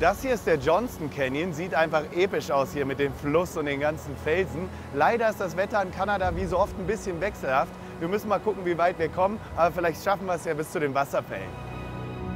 Das hier ist der Johnston Canyon, sieht einfach episch aus hier mit dem Fluss und den ganzen Felsen. Leider ist das Wetter in Kanada wie so oft ein bisschen wechselhaft. Wir müssen mal gucken, wie weit wir kommen, aber vielleicht schaffen wir es ja bis zu den Wasserfällen.